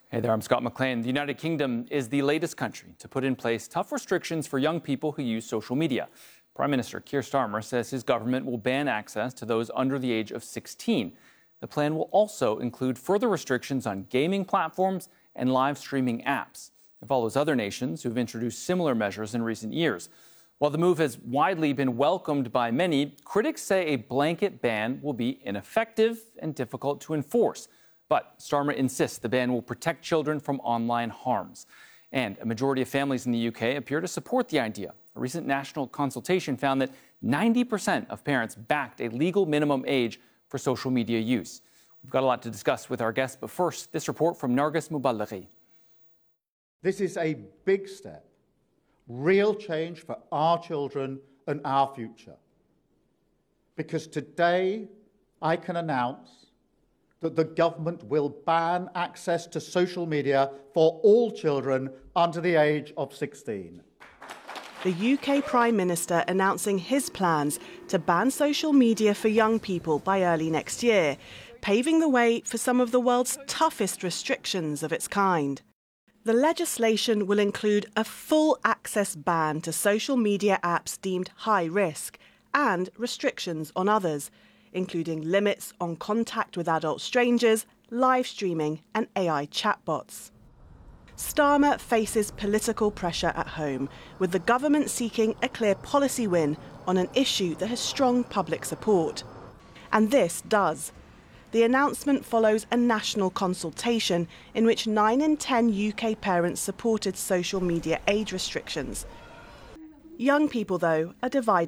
Hey there, I'm Scott McLean. The United Kingdom is the latest country to put in place tough restrictions for young people who use social media. Prime Minister Keir Starmer says his government will ban access to those under the age of 16. The plan will also include further restrictions on gaming platforms and live streaming apps. It follows other nations who've introduced similar measures in recent years. While the move has widely been welcomed by many, critics say a blanket ban will be ineffective and difficult to enforce. But Starmer insists the ban will protect children from online harms. And a majority of families in the UK appear to support the idea. A recent national consultation found that 90% of parents backed a legal minimum age for social media use. We've got a lot to discuss with our guests, but first, this report from Nargis Muballaghi. This is a big step, real change for our children and our future. Because today, I can announce that the government will ban access to social media for all children under the age of 16. The UK Prime Minister announcing his plans to ban social media for young people by early next year, paving the way for some of the world's toughest restrictions of its kind. The legislation will include a full access ban to social media apps deemed high risk and restrictions on others, including limits on contact with adult strangers, live streaming and AI chatbots. Starmer faces political pressure at home, with the government seeking a clear policy win on an issue that has strong public support. And this does. The announcement follows a national consultation in which 9 in 10 UK parents supported social media age restrictions. Young people, though, are divided.